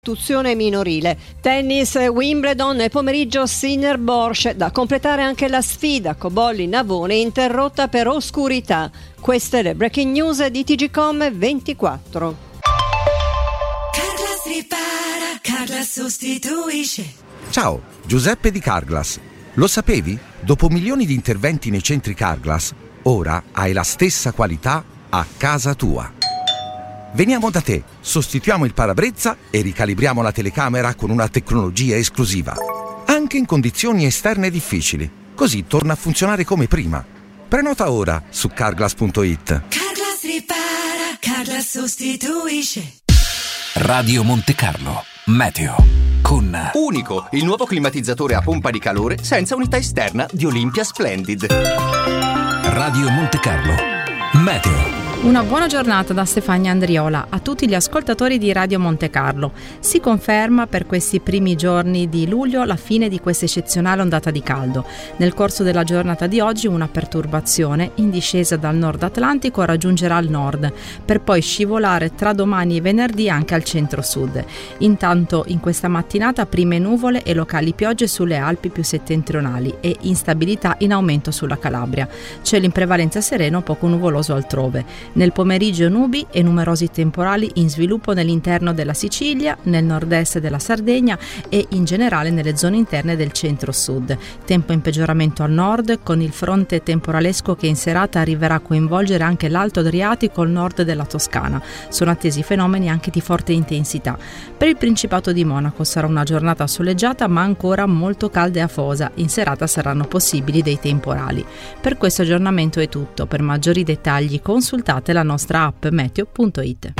Prostituzione minorile. Tennis, Wimbledon e pomeriggio Sinner Borsch, da completare anche la sfida Cobolli Navone interrotta per oscurità. Queste le breaking news di TGcom 24. Carglass ripara, Carglass sostituisce. Ciao, Giuseppe di Carglass. Lo sapevi? Dopo milioni di interventi nei centri Carglass, ora hai la stessa qualità a casa tua. Veniamo da te, sostituiamo il parabrezza e ricalibriamo la telecamera con una tecnologia esclusiva. Anche in condizioni esterne difficili. Così torna a funzionare come prima. Prenota ora su carglass.it. Carglass ripara, Carglass sostituisce. Radio Monte Carlo, Meteo. Con Unico, il nuovo climatizzatore a pompa di calore senza unità esterna di Olympia Splendid. Radio Monte Carlo, Meteo. Una buona giornata da Stefania Andriola a tutti gli ascoltatori di Radio Monte Carlo. Si conferma per questi primi giorni di luglio la fine di questa eccezionale ondata di caldo. Nel corso della giornata di oggi una perturbazione in discesa dal nord Atlantico raggiungerà il nord, per poi scivolare tra domani e venerdì anche al centro-sud. Intanto in questa mattinata prime nuvole e locali piogge sulle Alpi più settentrionali e instabilità in aumento sulla Calabria. Cielo in prevalenza sereno, poco nuvoloso altrove. Nel pomeriggio nubi e numerosi temporali in sviluppo nell'interno della Sicilia, nel nord-est della Sardegna e in generale nelle zone interne del centro-sud. Tempo in peggioramento al nord, con il fronte temporalesco che in serata arriverà a coinvolgere anche l'Alto Adriatico e il nord della Toscana. Sono attesi fenomeni anche di forte intensità. Per il Principato di Monaco sarà una giornata soleggiata ma ancora molto calda e afosa. In serata saranno possibili dei temporali. Per questo aggiornamento è tutto. Per maggiori dettagli consultate la nostra app meteo.it.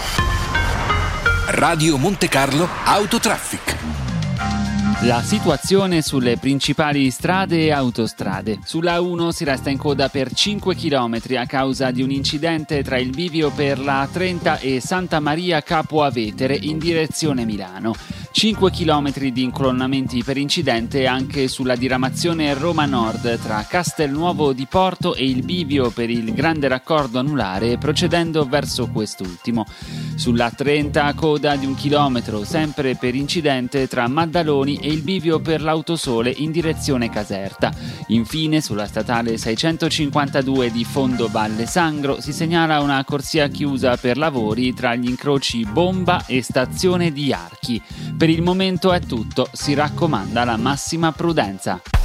Radio Monte Carlo Autotraffic. La situazione sulle principali strade e autostrade. Sulla A1 si resta in coda per 5 km a causa di un incidente tra il bivio per la A30 e Santa Maria Capo Avetere in direzione Milano. 5 km di incolonnamenti per incidente anche sulla diramazione Roma Nord tra Castelnuovo di Porto e il bivio per il grande raccordo anulare procedendo verso quest'ultimo. Sulla A30 coda di 1 chilometro sempre per incidente tra Maddaloni e il bivio per l'Autosole in direzione Caserta. Infine sulla statale 652 di Fondo Valle Sangro si segnala una corsia chiusa per lavori tra gli incroci Bomba e stazione di Archi. Per il momento è tutto, si raccomanda la massima prudenza.